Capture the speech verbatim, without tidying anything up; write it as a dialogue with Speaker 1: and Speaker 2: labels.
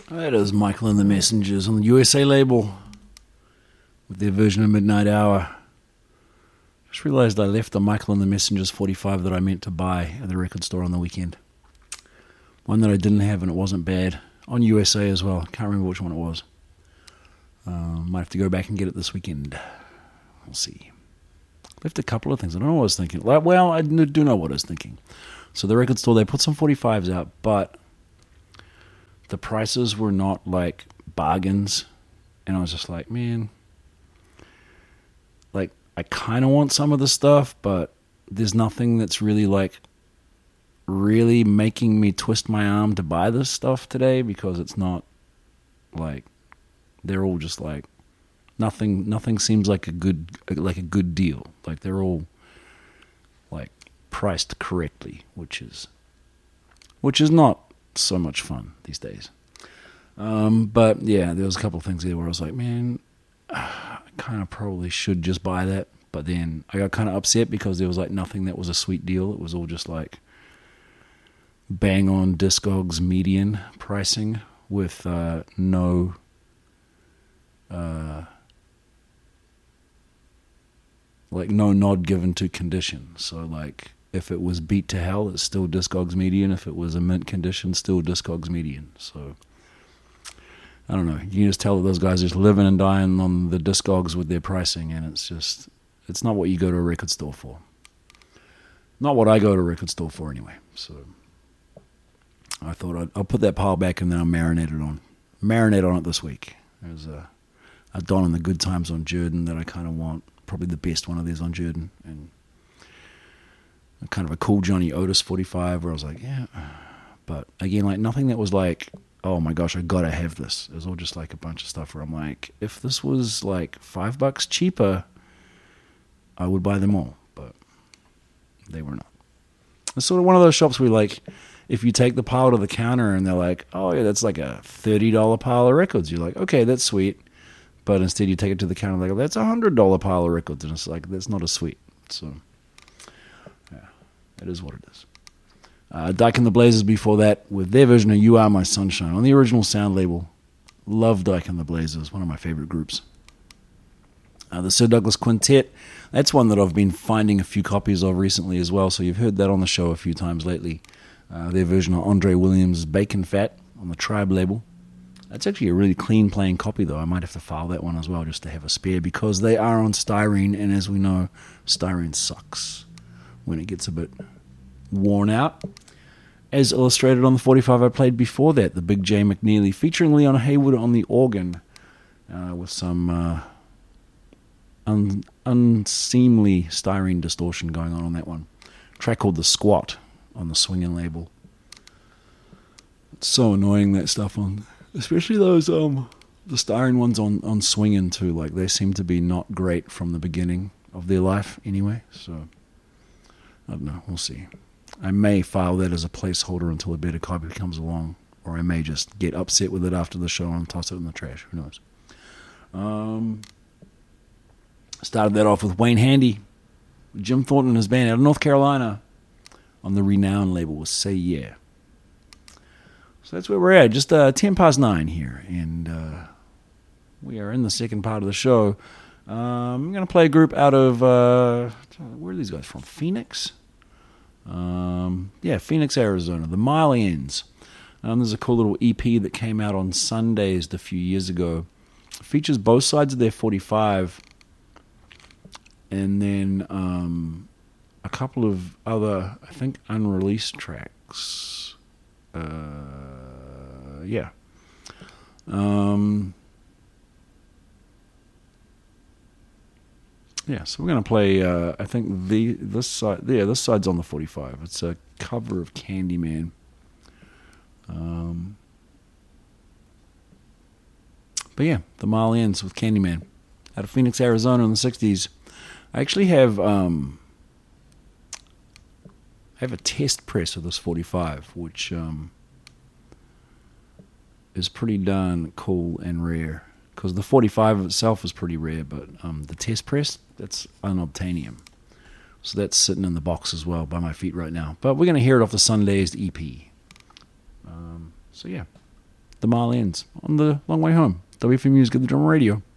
Speaker 1: That is Michael and the Messengers on the U S A label with their version of Midnight Hour. Just realized I left the Michael and the Messengers forty-five that I meant to buy at the record store on the weekend. One that I didn't have and it wasn't bad. On U S A as well. Can't remember which one it was. Uh, might have to go back and get it this weekend. We'll see. Left a couple of things. I don't know what I was thinking. Like, well, I do know what I was thinking. So the record store, they put some forty-fives out, but the prices were not like bargains. And I was just like, man, like, I kind of want some of the stuff, but there's nothing that's really like really making me twist my arm to buy this stuff today, because it's not like, they're all just like, nothing nothing seems like a good like a good deal. Like, they're all like priced correctly, which is which is not so much fun these days. Um, but yeah, there was a couple of things there where I was like, man, I kind of probably should just buy that. But then I got kind of upset because there was like nothing that was a sweet deal. It was all just like bang on Discogs median pricing with uh, no uh, like no nod given to condition. So like, if it was beat to hell, it's still Discogs median. If it was a mint condition, still Discogs median. So I don't know. You can just tell that those guys are just living and dying on the Discogs with their pricing, and it's just, it's not what you go to a record store for. Not what I go to a record store for anyway. So I thought I'd, I'll put that pile back and then I'll marinate it on. Marinate on it this week. There's a, a Don and the Good Times on Jordan that I kind of want. Probably the best one of these on Jordan. And kind of a cool Johnny Otis forty-five where I was like, yeah. But again, like nothing that was like, oh my gosh, I gotta have this. It was all just like a bunch of stuff where I'm like, if this was like five bucks cheaper, I would buy them all. But they were not. It's sort of one of those shops where like, if you take the pile to the counter and they're like, oh yeah, that's like a thirty dollars pile of records. You're like, okay, that's sweet. But instead you take it to the counter and they go, that's a one hundred dollars pile of records. And it's like, that's not as sweet. So yeah, it is what it is. Uh, Dyke and the Blazers before that with their version of You Are My Sunshine on the original Sound label. Love Dyke and the Blazers, one of my favorite groups. Uh, the Sir Douglas Quintet, that's one that I've been finding a few copies of recently as well, so you've heard that on the show a few times lately. Uh, their version of Andre Williams' Bacon Fat on the Tribe label. That's actually a really clean playing copy though. I might have to file that one as well just to have a spare, because they are on styrene, and as we know, styrene sucks when it gets a bit worn out. As illustrated on the forty-five I played before that, the Big J McNeely, featuring Leon Haywood on the organ, uh, with some uh, un- unseemly styrene distortion going on on that one. A track called The Squat on the Swingin' label. It's so annoying, that stuff on, especially those um the styrene ones on on Swingin' too. Like, they seem to be not great from the beginning of their life anyway. So I don't know. We'll see. I may file that as a placeholder until a better copy comes along, or I may just get upset with it after the show and toss it in the trash. Who knows? Um, started that off with Wayne Handy, Jim Thornton and his band out of North Carolina on the Renown label with Say Yeah. So that's where we're at, just uh, ten past nine here, and uh, we are in the second part of the show. Um, I'm going to play a group out of, uh, where are these guys from? Phoenix? Um, yeah, Phoenix, Arizona, the Mile Ends. Um, there's a cool little E P that came out on Sundays a few years ago. It features both sides of their forty-five, and then um, a couple of other, I think, unreleased tracks. Uh, yeah. Um, yeah, so we're going to play, uh, I think, the this side, yeah, this side's on the forty-five. It's a cover of Candyman. Um, but yeah, the Mile Ends with Candyman out of Phoenix, Arizona in the sixties. I actually have, um, I have a test press of this forty-five, which um, is pretty darn cool and rare. Because the forty-five itself is pretty rare, but um, the test press, that's unobtainium. So that's sitting in the box as well by my feet right now. But we're going to hear it off the Sundays E P. Um, so yeah, the Marlins on the long way home. W F M News, Get the Drum Radio.